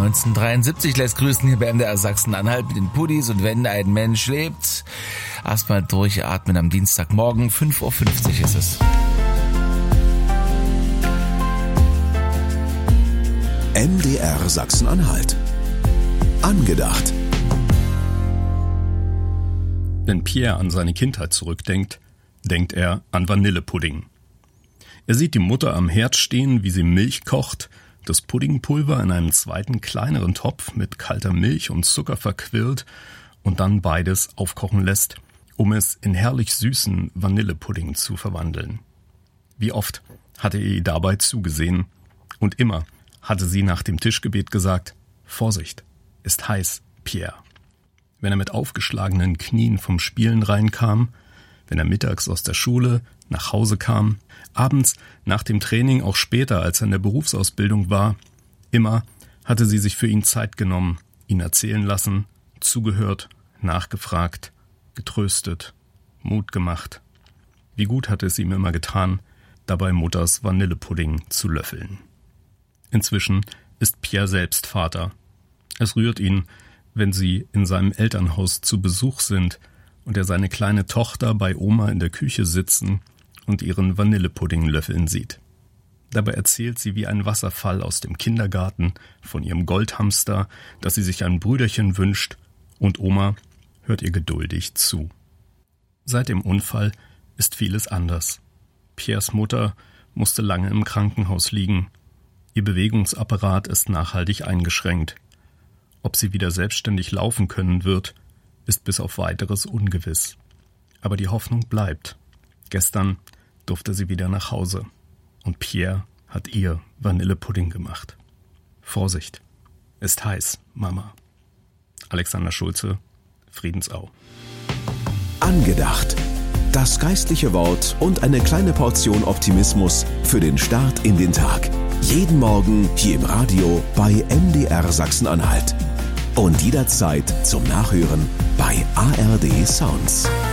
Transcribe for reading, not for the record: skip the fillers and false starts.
1973 lässt grüßen hier bei MDR Sachsen-Anhalt mit den Puddis und wenn ein Mensch lebt. Erstmal durchatmen am Dienstagmorgen, 5.50 Uhr ist es. MDR Sachsen-Anhalt. Angedacht. Wenn Pierre an seine Kindheit zurückdenkt, denkt er an Vanillepudding. Er sieht die Mutter am Herd stehen, wie sie Milch kocht, das Puddingpulver in einem zweiten, kleineren Topf mit kalter Milch und Zucker verquirlt und dann beides aufkochen lässt, um es in herrlich süßen Vanillepudding zu verwandeln. Wie oft hatte er ihr dabei zugesehen und immer hatte sie nach dem Tischgebet gesagt: Vorsicht, ist heiß, Pierre. Wenn er mit aufgeschlagenen Knien vom Spielen reinkam, wenn er mittags aus der Schule nach Hause kam, abends nach dem Training, auch später, als er in der Berufsausbildung war, immer hatte sie sich für ihn Zeit genommen, ihn erzählen lassen, zugehört, nachgefragt, getröstet, Mut gemacht. Wie gut hatte es ihm immer getan, dabei Mutters Vanillepudding zu löffeln. Inzwischen ist Pierre selbst Vater. Es rührt ihn, wenn sie in seinem Elternhaus zu Besuch sind und er seine kleine Tochter bei Oma in der Küche sitzen und ihren Vanillepudding löffeln sieht. Dabei erzählt sie wie ein Wasserfall aus dem Kindergarten von ihrem Goldhamster, dass sie sich ein Brüderchen wünscht, und Oma hört ihr geduldig zu. Seit dem Unfall ist vieles anders. Pierres Mutter musste lange im Krankenhaus liegen. Ihr Bewegungsapparat ist nachhaltig eingeschränkt. Ob sie wieder selbstständig laufen können wird, ist bis auf Weiteres ungewiss. Aber die Hoffnung bleibt. Gestern durfte sie wieder nach Hause. Und Pierre hat ihr Vanillepudding gemacht. Vorsicht, ist heiß, Mama. Alexander Schulze, Friedensau. Angedacht. Das geistliche Wort und eine kleine Portion Optimismus für den Start in den Tag. Jeden Morgen hier im Radio bei MDR Sachsen-Anhalt. Und jederzeit zum Nachhören bei ARD Sounds.